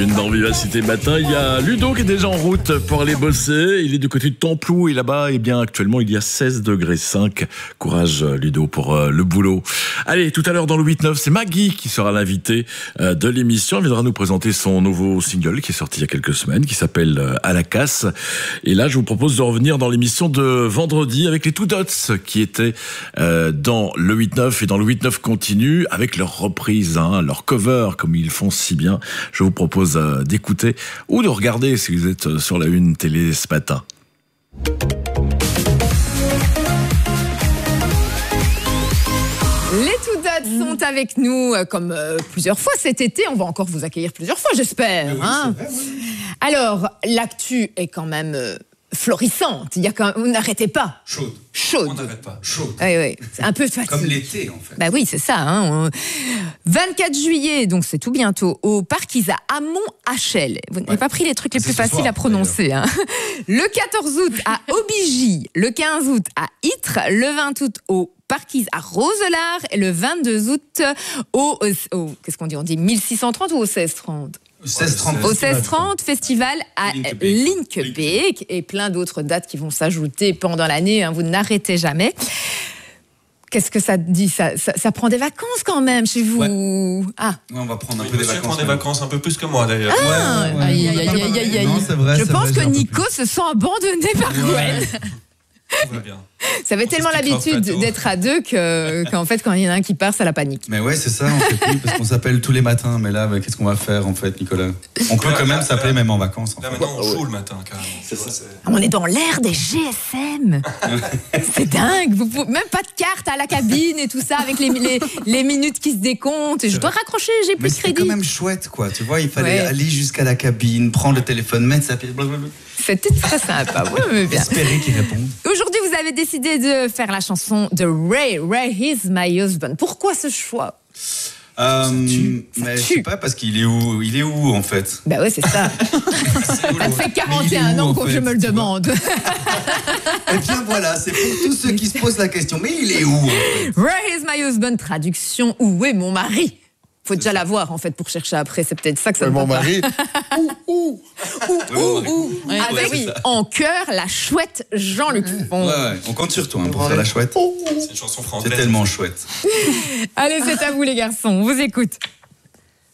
Imagine dans Vivacité Matin, il y a Ludo qui est déjà en route pour aller bosser. Il est du côté de Templou et là-bas, eh bien, actuellement, il y a 16,5 degrés. Courage Ludo pour le boulot. Allez, tout à l'heure dans le 8-9, c'est Maggie qui sera l'invitée de l'émission. Elle viendra nous présenter son nouveau single qui est sorti il y a quelques semaines, qui s'appelle À la casse. Et là, je vous propose de revenir dans l'émission de vendredi avec les Two Dots qui étaient dans le 8-9 et dans le 8-9 continu avec leur reprise, leur cover comme ils font si bien. Je vous propose d'écouter ou de regarder si vous êtes sur la une télé ce matin. Les Two Dots sont avec nous comme plusieurs fois cet été. On va encore vous accueillir plusieurs fois, j'espère. Oui, hein. c'est vrai, oui. Alors, l'actu est quand même florissante. Il y a quand même... Vous n'arrêtez pas. Chaude. Chaude. On n'arrête pas. Chaude. Oui, oui. C'est un peu facile. Comme l'été, en fait. Bah oui, c'est ça. 24 juillet, donc c'est tout bientôt, au parc Isa à Mont-Hachel. Vous n'avez pas pris les trucs les plus faciles à prononcer. Le 14 août à Aubigny, le 15 août à Ytre, le 20 août au Parquise à Roselard et le 22 août au qu'est-ce qu'on dit ? On dit 1630 ou au 1630 ? Au 1630, festival à Linkebeek et plein d'autres dates qui vont s'ajouter pendant l'année. Vous n'arrêtez jamais. Qu'est-ce que ça dit ? Ça prend des vacances quand même chez vous. Ouais. Ah. Ouais, on va prendre un peu des vacances. Prend des vacances un peu plus que moi d'ailleurs. Aïe. Non, c'est vrai, Je c'est pense vrai, que Nico se sent abandonné par Gwen. Tout va bien. Ça avait tellement l'habitude d'être à deux qu'en fait, quand il y en a un qui part, ça la panique. Mais ouais, c'est ça, on fait plus parce qu'on s'appelle tous les matins. Mais là, qu'est-ce qu'on va faire en fait, Nicolas ? On peut quand même s'appeler même en vacances. Là maintenant, on joue le matin carrément. C'est ça. On est dans l'ère des GSM. C'est dingue. Même pas de carte à la cabine et tout ça avec les minutes qui se décomptent. Et je dois raccrocher, j'ai plus Mais de c'était crédit. quand même chouette, quoi. Tu vois, il fallait aller jusqu'à la cabine, prendre le téléphone, mettre sa pièce, blablabla. C'était très sympa. Oui, mais bien. Espérer qu'il réponde. Aujourd'hui, vous avez décidé de faire la chanson de Ray. Ray is my husband. Pourquoi ce choix ? Mais je sais pas, parce qu'il est où ? Il est où en fait ? Bah ouais, c'est ça. Ça fait 41 ans que je me le demande. Eh bien voilà, c'est pour tous ceux qui se posent la question. Mais il est où en fait ? Ray is my husband, traduction, où est mon mari ? Faut déjà la voir en fait pour chercher après, c'est peut-être ça que ça ne va pas. Avec en chœur la chouette Jean-Luc. Ouais, on compte sur toi pour faire la chouette. C'est une chanson française. C'est tellement chouette. Allez, c'est à vous les garçons, on vous écoute.